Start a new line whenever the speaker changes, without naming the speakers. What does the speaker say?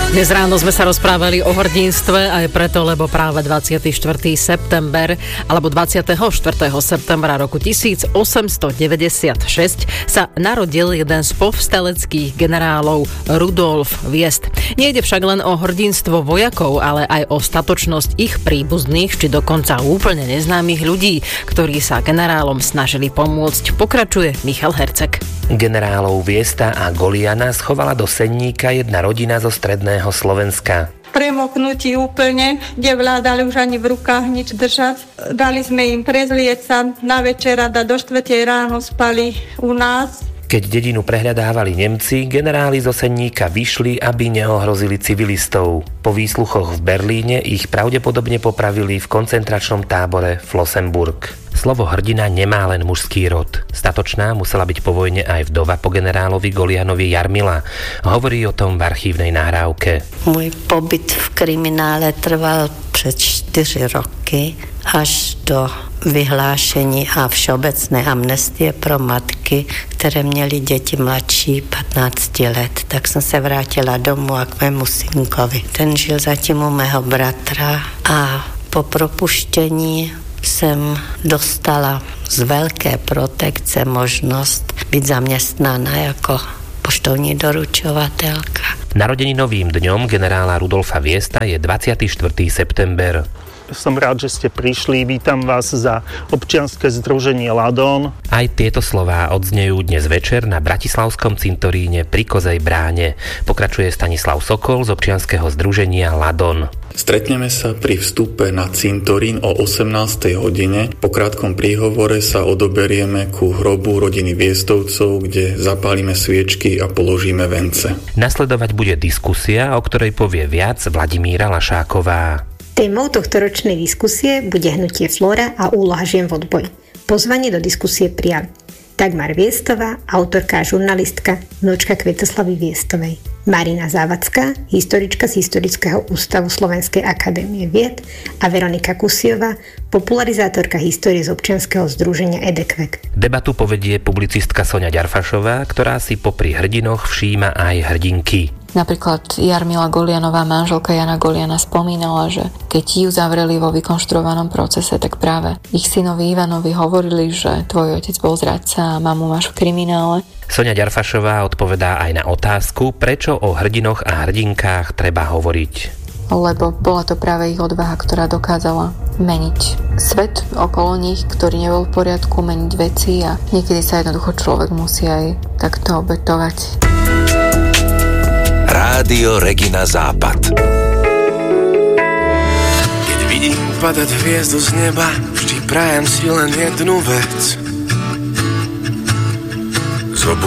Dnes ráno sme sa rozprávali o hrdinstve aj preto, lebo práve 24. september alebo 24. septembra roku 1896 sa narodil jeden z povstaleckých generálov Rudolf Wiest. Nejde však len o hrdinstvo vojakov, ale aj o statočnosť ich príbuzných, či dokonca úplne neznámych ľudí, ktorí sa generálom snažili pomôcť. Pokračuje Michal Herceg.
Generálov Wiesta a Goliana schovala do senníka jedna rodina zo stredného Slovenska.
Premoknutí úplne, kde vládali už ani v rukách nič držať. Dali sme im prezlieť sa na večer a do 4 ráno spali u nás.
Keď dedinu prehľadávali Nemci, generáli zo senníka vyšli, aby neohrozili civilistov. Po výsluchoch v Berlíne ich pravdepodobne popravili v koncentračnom tábore Flossenbürg. Slovo hrdina nemá len mužský rod. Statočná musela byť po vojne aj vdova po generálovi Golianovi Jarmila. Hovorí o tom v archívnej nahrávke.
Môj pobyt v kriminále trval před 4 roky až do vyhlášení a všeobecné amnestie pro matky, které měly děti mladší 15 let. Tak jsem se vrátila domů a k mému synkovi. Ten žil zatím u mého bratra a po propuštění jsem dostala z velké protekce možnost být zaměstnána jako poštovní doručovatelka.
Narodeninovým dňom generála Rudolfa Wiesta je 24. september.
Som rád, že ste prišli. Vítam vás za občianske združenie Ladon.
Aj tieto slová odznejú dnes večer na Bratislavskom cintoríne pri Kozej bráne. Pokračuje Stanislav Sokol z občianskeho združenia Ladon.
Stretneme sa pri vstupe na cintorín o 18. hodine. Po krátkom príhovore sa odoberieme ku hrobu rodiny Wiestovcov, kde zapálime sviečky a položíme vence.
Nasledovať bude diskusia, o ktorej povie viac Vladimíra Lašáková.
Témou tohtoročnej diskusie bude hnutie Flóra a úloha žien v odboji. Pozvanie do diskusie prijali Dagmar Wiestová, autorka a žurnalistka, vnúčka Kvietoslavy Wiestovej, Marina Závacká, historička z Historického ústavu Slovenskej akadémie vied a Veronika Kusiová, popularizátorka histórie z občianskeho združenia EDEKVEK.
Debatu povedie publicistka Soňa Ďarfašová, ktorá si popri hrdinoch všíma aj hrdinky.
Napríklad Jarmila Golianová, manželka Jana Goliana, spomínala, že keď ju zavreli vo vykonštruovanom procese, tak práve ich synovi Ivanovi hovorili, že tvoj otec bol zradca a mamu máš v kriminále.
Soňa Ďarfašová odpovedá aj na otázku, prečo o hrdinoch a hrdinkách treba hovoriť.
Lebo bola to práve ich odvaha, ktorá dokázala meniť svet okolo nich, ktorý nebol v poriadku, meniť veci a niekedy sa jednoducho človek musí aj takto obetovať.
Rádio Regina Západ.
Keď vidím padať hviezdu z neba, vždy prajem si len jednu vec.